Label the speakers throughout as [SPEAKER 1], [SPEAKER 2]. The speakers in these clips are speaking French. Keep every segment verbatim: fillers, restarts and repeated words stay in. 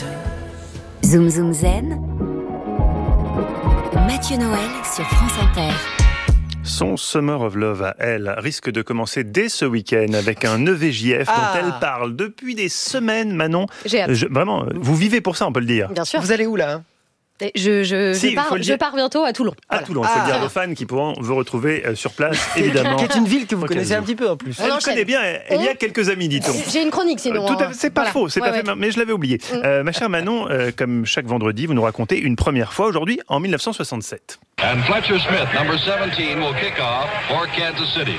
[SPEAKER 1] Zoom Zoom Zen, Mathieu Noël sur France Inter.
[SPEAKER 2] Son Summer of Love à elle risque de commencer dès ce week-end avec un E V J F ah. dont elle parle depuis des semaines, Manon.
[SPEAKER 3] J'ai hâte.
[SPEAKER 2] Je, vraiment, vous vivez pour ça, on peut le dire.
[SPEAKER 3] Bien sûr.
[SPEAKER 4] Vous allez où là ?
[SPEAKER 3] Je, je,
[SPEAKER 2] si,
[SPEAKER 3] je, pars, je pars bientôt à Toulon.
[SPEAKER 2] À voilà. Toulon, il faut ah. le dire aux fans qui pourront vous retrouver sur place, évidemment.
[SPEAKER 4] Qui est une ville que vous connaissez un petit peu en plus.
[SPEAKER 2] Elle connaît bien, elle y a quelques amis, dit-on.
[SPEAKER 3] J'ai une chronique sinon.
[SPEAKER 2] Tout à fait, c'est pas voilà. faux, c'est ouais, pas ouais. fait, mais je l'avais oublié. Mm. Euh, ma chère Manon, euh, comme chaque vendredi, vous nous racontez une première fois aujourd'hui en dix-neuf cent soixante-sept.
[SPEAKER 5] And Fletcher Smith, number seventeen, will kick off for Kansas City.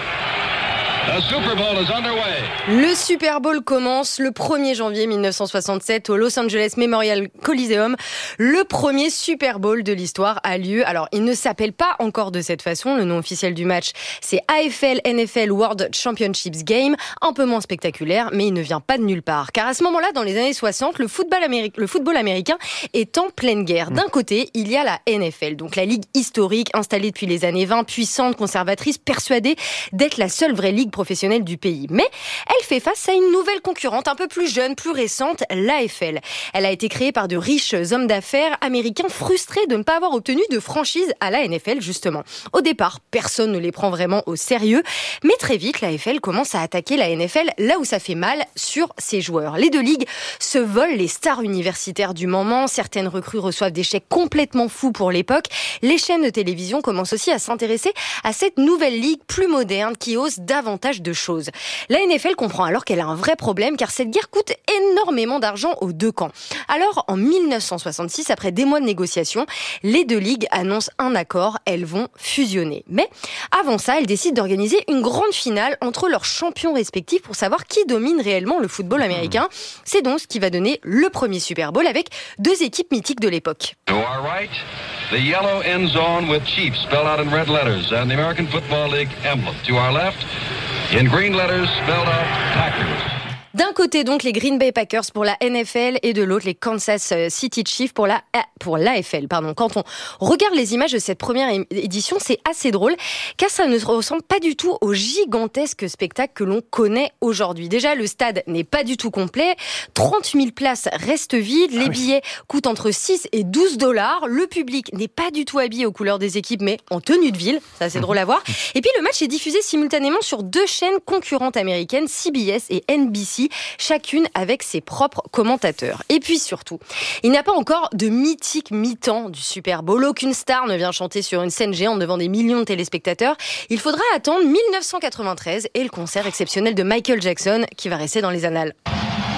[SPEAKER 5] The Super Bowl is underway.
[SPEAKER 3] Le Super Bowl commence le premier janvier mille neuf cent soixante-sept au Los Angeles Memorial Coliseum. Le premier Super Bowl de l'histoire a lieu. Alors, il ne s'appelle pas encore de cette façon. Le nom officiel du match, c'est A F L N F L World Championships Game. Un peu moins spectaculaire, mais il ne vient pas de nulle part. Car à ce moment-là, dans les années soixante, le football, améri- le football américain est en pleine guerre. D'un côté, il y a la N F L, donc la ligue historique installée depuis les années vingt, puissante, conservatrice, persuadée d'être la seule vraie ligue professionnelle du pays. Mais elle fait face à une nouvelle concurrente un peu plus jeune, plus récente, l'A F L. Elle a été créée par de riches hommes d'affaires américains frustrés de ne pas avoir obtenu de franchise à la N F L, justement. Au départ, personne ne les prend vraiment au sérieux, mais très vite, l'A F L commence à attaquer la N F L là où ça fait mal, sur ses joueurs. Les deux ligues se volent les stars universitaires du moment, certaines recrues reçoivent des chèques complètement fous pour l'époque. Les chaînes de télévision commencent aussi à s'intéresser à cette nouvelle ligue plus moderne qui ose davantage de choses. La N F L comprend alors qu'elle a un vrai problème car cette guerre coûte énormément d'argent aux deux camps. Alors, en mille neuf cent soixante-six, après des mois de négociations, les deux ligues annoncent un accord, elles vont fusionner. Mais avant ça, elles décident d'organiser une grande finale entre leurs champions respectifs pour savoir qui domine réellement le football américain. C'est donc ce qui va donner le premier Super Bowl avec deux équipes mythiques de l'époque.
[SPEAKER 5] To our right, the yellow end zone with Chiefs spelled out in red letters and the American Football League emblem. To our left, in green letters spelled out Packers.
[SPEAKER 3] D'un côté donc les Green Bay Packers pour la N F L et de l'autre les Kansas City Chiefs pour la pour l'A F L. Pardon. Quand on regarde les images de cette première édition, c'est assez drôle car ça ne ressemble pas du tout au gigantesque spectacle que l'on connaît aujourd'hui. Déjà, le stade n'est pas du tout complet. trente mille places restent vides. Les ah oui. billets coûtent entre six et douze dollars. Le public n'est pas du tout habillé aux couleurs des équipes mais en tenue de ville. Ça, c'est drôle à voir. Et puis le match est diffusé simultanément sur deux chaînes concurrentes américaines, C B S et N B C. Chacune avec ses propres commentateurs. Et puis surtout, il n'y a pas encore de mythique mi-temps du Super Bowl. Aucune star ne vient chanter sur une scène géante devant des millions de téléspectateurs. Il faudra attendre mille neuf cent quatre-vingt-treize et le concert exceptionnel de Michael Jackson qui va rester dans les annales.